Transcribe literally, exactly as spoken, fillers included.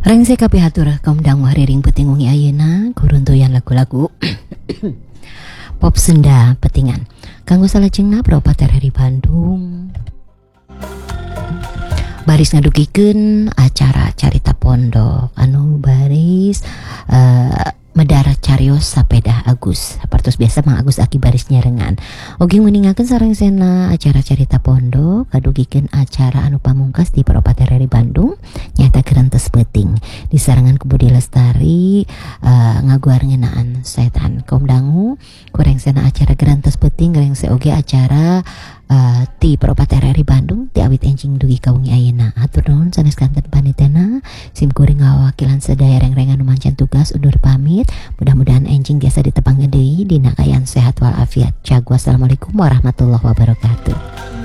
Rengse kabeh hatur kaum dangu hariring petingungi ayeuna kuruntuyan lagu-lagu pop Sunda petingan kanggo salajengna Propater Heri Bandung baris ngadugikeun acara carita pondok anu baris uh, medara carios sapeda Agus sapertos biasa Mang Agus aki baris nyarengan oge meningakeun sarengsena acara carita pondok kadugikeun acara anu pamungkas di Propater Heri Bandung nyata gerentes peuting di sarangan Kebudi Lestari uh, ngaguar ngeunaan setan kaum dangu kurengsena acara gerentes peuting rengse oge acara Uh, ti Propater Heri Bandung ti awit enjing dugi kaungi ayeuna atur nuhun sanes kanten panitena sim kuring ngawakilan sadaya reng-rengan nu mancan tugas undur pamit mudah-mudahan enjing biasa ditepang deui dina kayan sehat walafiat jago. Assalamualaikum warahmatullahi wabarakatuh.